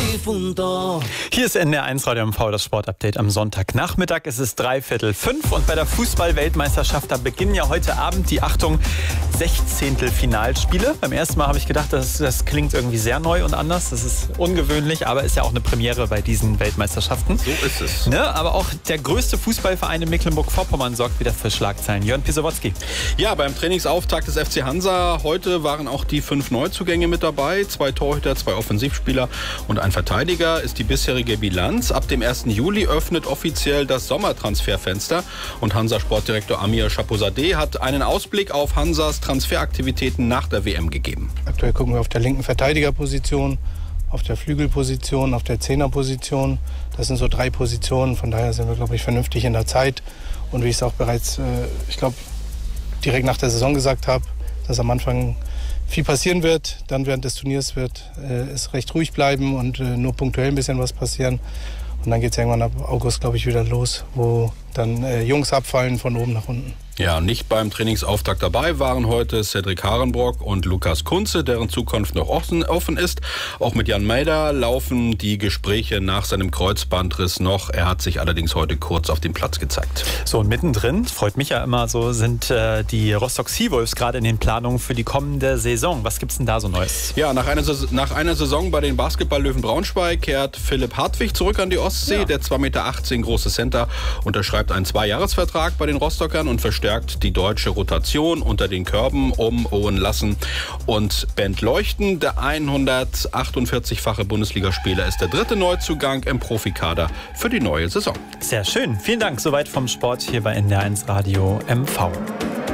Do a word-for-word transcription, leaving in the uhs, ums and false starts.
difunto. Hier ist N D R eins Radio M V, das Sportupdate am Sonntagnachmittag. Es ist dreiviertel fünf und bei der Fußball-Weltmeisterschaft, da beginnen ja heute Abend die, Achtung, Sechzehntel-Finalspiele. Beim ersten Mal habe ich gedacht, das, das klingt irgendwie sehr neu und anders. Das ist ungewöhnlich, aber ist ja auch eine Premiere bei diesen Weltmeisterschaften. So ist es. Ne? Aber auch der größte Fußballverein in Mecklenburg-Vorpommern sorgt wieder für Schlagzeilen. Jörn Pisowotzki. Ja, beim Trainingsauftakt des F C Hansa heute waren auch die fünf Neuzugänge mit dabei. Zwei Torhüter, zwei Offensivspieler und ein Verteidiger ist die bisherige Bilanz. Ab dem ersten Juli öffnet offiziell das Sommertransferfenster und Hansa-Sportdirektor Amir Chapouzadeh hat einen Ausblick auf Hansas Transferaktivitäten nach der W M gegeben. Aktuell gucken wir auf der linken Verteidigerposition, auf der Flügelposition, auf der Zehnerposition. Das sind so drei Positionen, von daher sind wir, glaube ich, vernünftig in der Zeit. Und wie ich es auch bereits, äh, ich glaube, direkt nach der Saison gesagt habe, dass am Anfang viel passieren wird, dann während des Turniers wird äh, es recht ruhig bleiben und äh, nur punktuell ein bisschen was passieren. Und dann geht es irgendwann ab August, glaube ich, wieder los, wo dann äh, Jungs abfallen von oben nach unten. Ja, nicht beim Trainingsauftakt dabei waren heute Cedric Harenbrock und Lukas Kunze, deren Zukunft noch offen ist. Auch mit Jan Meider laufen die Gespräche nach seinem Kreuzbandriss noch. Er hat sich allerdings heute kurz auf dem Platz gezeigt. So, und mittendrin, freut mich ja immer so, sind äh, die Rostock Seawolves gerade in den Planungen für die kommende Saison. Was gibt's denn da so Neues? Ja, nach einer, nach einer Saison bei den Basketball-Löwen Braunschweig kehrt Philipp Hartwig zurück an die Ostsee. Ja. Der zwei Meter achtzehn große Center unterschreibt einen Zweijahresvertrag bei den Rostockern und verstärkt die deutsche Rotation unter den Körben um Owen Lassen und Bent Leuchten. Der hundertachtundvierzigfache Bundesligaspieler ist der dritte Neuzugang im Profikader für die neue Saison. Sehr schön. Vielen Dank. Soweit vom Sport hier bei N D R eins Radio M V.